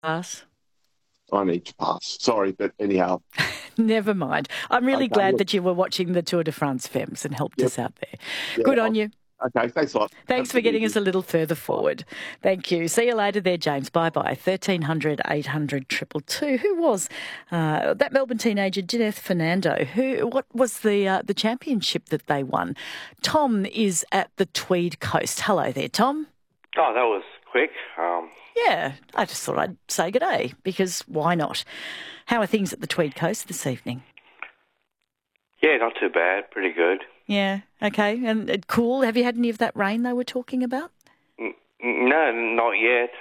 Pass. I need to pass. Sorry, but anyhow. Never mind. I'm really Okay, glad look. that you were watching the Tour de France, Fems, and helped Yep. us out there. Yeah. Good on you. Okay. Thanks a lot. Have a Thanks for good getting us evening. a little further Bye. forward. Thank you. See you later there, James. Bye-bye. 1300 800 222. Who was that Melbourne teenager, Dineth Fernando? What was the championship that they won? Tom is at the Tweed Coast. Hello there, Tom. Oh, that was quick. Yeah, I just thought I'd say good day because why not? How are things at the Tweed Coast this evening? Yeah, not too bad. Pretty good. Yeah, okay. And cool. Have you had any of that rain they were talking about? No, not yet.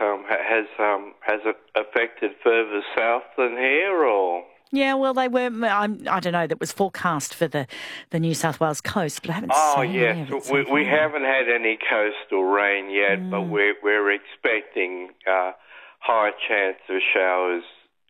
Has it affected further south than here, or? Yeah, well, they were, I don't know, that was forecast for the New South Wales coast, but I haven't Oh, seen yes. any of it so We far. haven't had any coastal rain yet, but we're expecting high chance of showers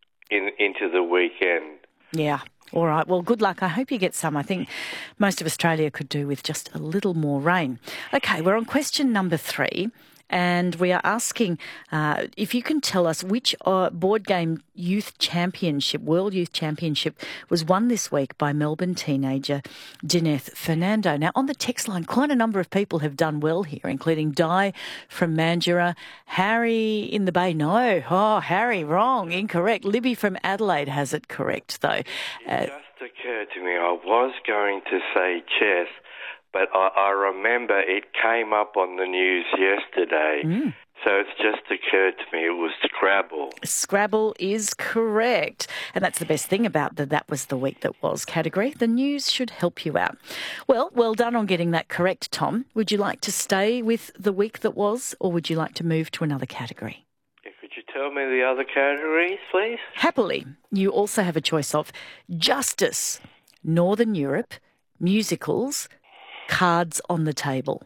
into the weekend. Yeah. All right. Well, good luck. I hope you get some. I think most of Australia could do with just a little more rain. Okay, we're on question number 3. And we are asking if you can tell us which board game youth championship, World Youth Championship, was won this week by Melbourne teenager Dineth Fernando. Now, on the text line, quite a number of people have done well here, including Di from Mandurah, Harry in the Bay. No. Oh, Harry, wrong, incorrect. Libby from Adelaide has it correct, though. It just occurred to me, I was going to say chess, but I remember it came up on the news yesterday, so it's just occurred to me it was Scrabble. Scrabble is correct. And that's the best thing about the That Was the Week That Was category. The news should help you out. Well done on getting that correct, Tom. Would you like to stay with the week that was, or would you like to move to another category? Could you tell me the other categories, please? Happily, you also have a choice of justice, Northern Europe, musicals, cards on the table.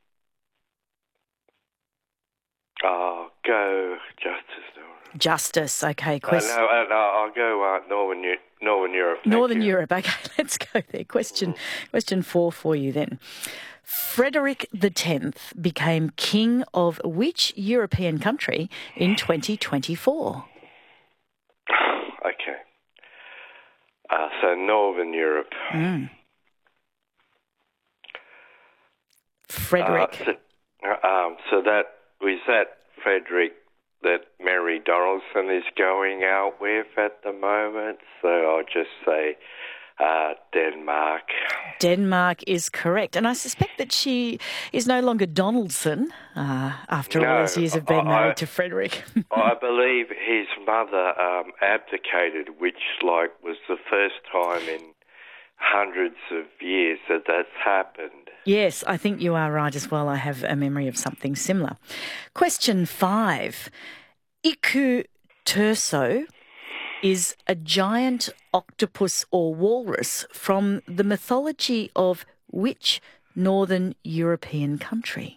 Go Justice. Justice, okay. No, I'll go Northern Europe. Northern Europe, okay, let's go there. Question 4 for you then. Frederick X became king of which European country in 2024? Okay. So Northern Europe. Frederick. So that was that Frederick that Mary Donaldson is going out with at the moment. So I'll just say Denmark. Denmark is correct. And I suspect that she is no longer Donaldson after all those years of being married to Frederick. I believe his mother abdicated, which was the first time in hundreds of years that that's happened. Yes, I think you are right as well. I have a memory of something similar. Question 5. Iku Turso is a giant octopus or walrus from the mythology of which Northern European country?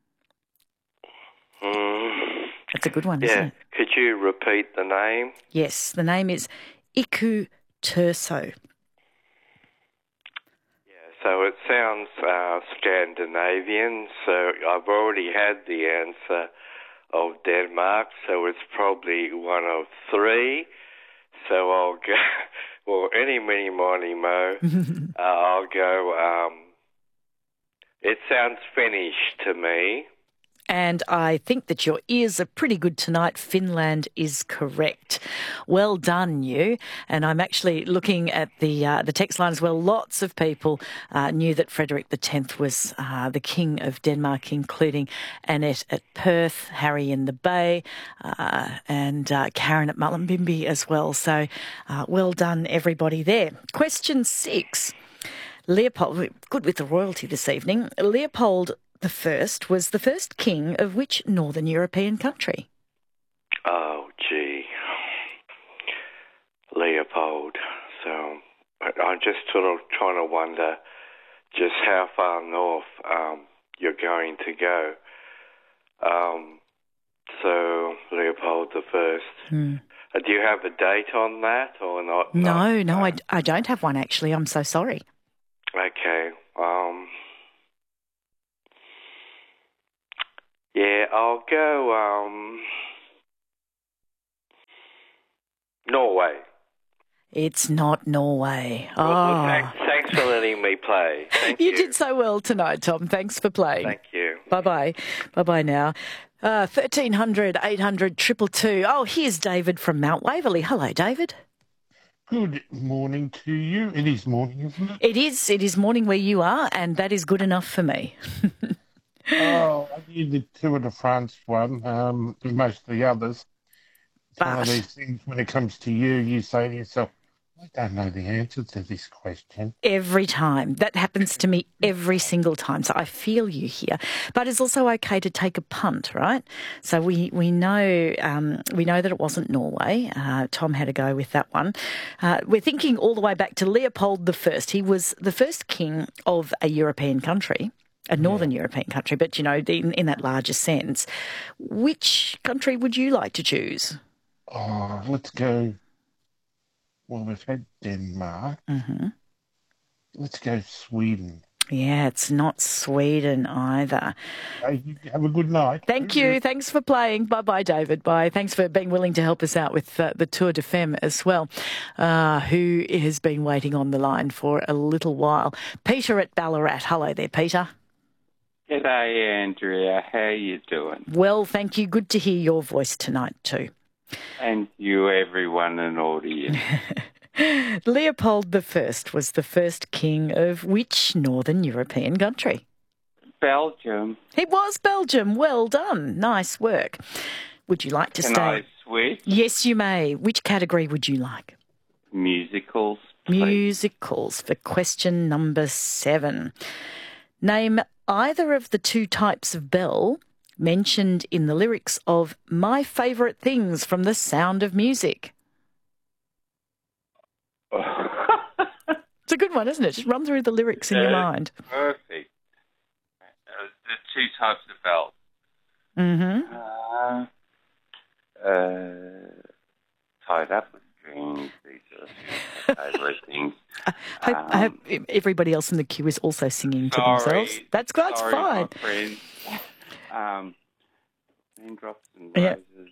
That's a good one, isn't it? Could you repeat the name? Yes, the name is Iku Turso. So it sounds Scandinavian, so I've already had the answer of Denmark, so it's probably one of 3. So I'll go, well, any, mini, money, mo, I'll go, it sounds Finnish to me. And I think that your ears are pretty good tonight. Finland is correct. Well done, you. And I'm actually looking at the text line as well. Lots of people knew that Frederick X was the King of Denmark, including Annette at Perth, Harry in the Bay, and Karen at Mullumbimby as well. So well done, everybody there. Question 6. Leopold, good with the royalty this evening. Leopold the First was the first king of which Northern European country? Oh, gee. Leopold. So I'm just sort of trying to wonder just how far north you're going to go. So Leopold the First. Do you have a date on that or not? No, I don't have one actually. I'm so sorry. Okay. Yeah, I'll go, Norway. It's not Norway. Well, thanks for letting me play. Thank you. You did so well tonight, Tom. Thanks for playing. Thank you. Bye-bye. Bye-bye now. 1300 800 222. Oh, here's David from Mount Waverley. Hello, David. Good morning to you. It is morning, isn't it? It is. It is morning where you are, and that is good enough for me. I did the Tour de France one, with most of the others. It's one of these things, when it comes to you say to yourself, I don't know the answer to this question. Every time. That happens to me every single time. So I feel you here. But it's also okay to take a punt, right? So we know that it wasn't Norway. Tom had a go with that one. We're thinking all the way back to Leopold I. He was the first king of a European country. A northern European country, but, you know, in that larger sense. Which country would you like to choose? Oh, let's go. Well, we've had Denmark. Mm-hmm. Let's go Sweden. Yeah, it's not Sweden either. Hey, you have a good night. Thank you. Thanks for playing. Bye-bye, David. Bye. Thanks for being willing to help us out with the Tour de Femme as well, who has been waiting on the line for a little while. Peter at Ballarat. Hello there, Peter. G'day, Andrea. How are you doing? Well, thank you. Good to hear your voice tonight too. And you, everyone in audience. Leopold I was the first king of which northern European country? Belgium. It was Belgium. Well done. Nice work. Would you like to Can stay? I switch? Yes, you may. Which category would you like? Musicals, please. Musicals for question number 7. Name either of the 2 types of bell mentioned in the lyrics of My Favourite Things from The Sound of Music. It's a good one, isn't it? Just run through the lyrics in your mind. Perfect. The 2 types of bells. Mm-hmm. Tied up with strings. These are my favourite things. I hope everybody else in the queue is also singing to themselves. That's fine. My friends. Raindrops and roses.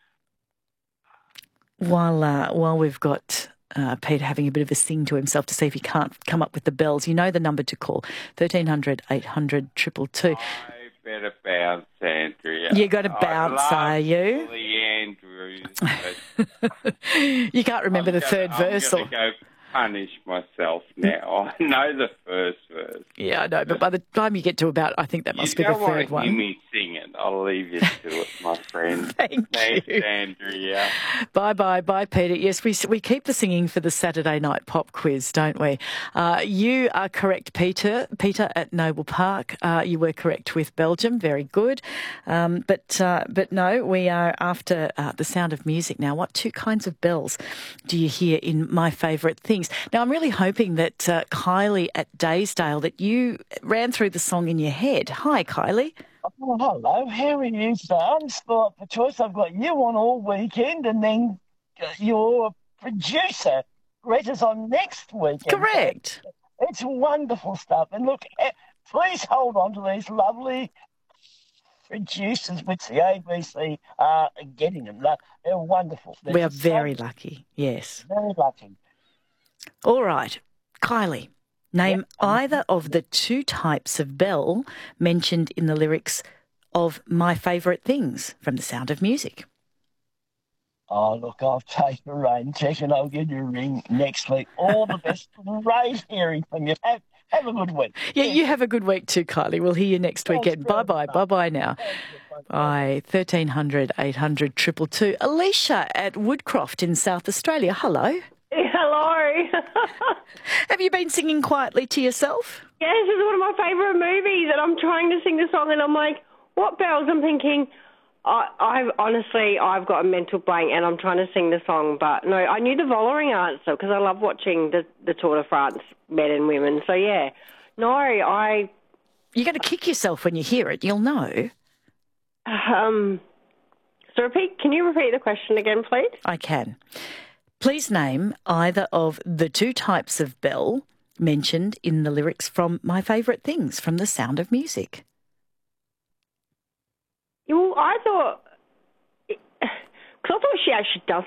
While we've got Peter having a bit of a sing to himself to see if he can't come up with the bells, you know the number to call, 1300 800 222. I better bounce, Andrea. You're going to bounce, are you? The Andrews. You can't remember the third verse. I'm going to go punish myself now. I know the first verse. Yeah, I know, but by the time you get to about, I think that must be the third one. You don't want to hear me sing it. I'll leave you to it, my friend. Thanks, you. Andrea. Bye, Peter. Yes, we keep the singing for the Saturday night pop quiz, don't we? You are correct, Peter. Peter at Noble Park. You were correct with Belgium. Very good. But no, we are after The Sound of Music now. What 2 kinds of bells do you hear in My Favourite Things? Now, I'm really hoping that Kylie at Daysdale, that you ran through the song in your head. Hi, Kylie. Oh, hello. How are you, son? Sport for choice. I've got you on all weekend, and then your producer, Greta's on next weekend. Correct. It's wonderful stuff. And look, please hold on to these lovely producers, which the ABC are getting them. They're wonderful. We are very lucky, yes. Very lucky. All right. Kylie, name either of the 2 types of bell mentioned in the lyrics of My Favourite Things from The Sound of Music. Oh, look, I'll take a rain check and I'll give you a ring next week. All the best. Great hearing from you. Have a good week. Yeah, you have a good week too, Kylie. We'll hear you next weekend. Bye-bye. Bye-bye now. Bye. 1300 800 222. Alicia at Woodcroft in South Australia. Hello. Hello. Have you been singing quietly to yourself? Yes, this is one of my favourite movies, and I'm trying to sing the song, and I'm like, what bells? I'm thinking, I've got a mental blank, and I'm trying to sing the song, but no, I knew the Vollering answer because I love watching the Tour de France, men and women. So yeah, no, You're going to kick yourself when you hear it. You'll know. So can you repeat the question again, please? I can. Please name either of the 2 types of bell mentioned in the lyrics from My Favourite Things from The Sound of Music. Well, I thought she actually does